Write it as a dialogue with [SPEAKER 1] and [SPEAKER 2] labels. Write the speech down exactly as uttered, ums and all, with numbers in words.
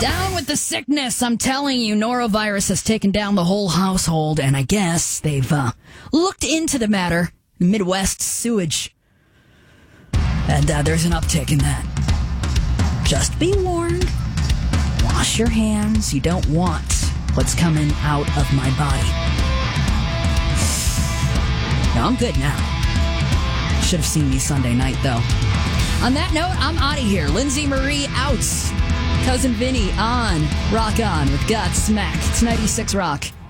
[SPEAKER 1] Down with the sickness. I'm telling you, norovirus has taken down the whole household, and I guess they've uh, looked into the matter. Midwest sewage. And uh, there's an uptick in that. Just be warned. Wash your hands. You don't want what's coming out of my body. No, I'm good now. Should have seen me Sunday night, though. On that note, I'm out of here. Lindsay Marie out. Cousin Vinny on. Rock on with Godsmack. It's ninety-six Rock.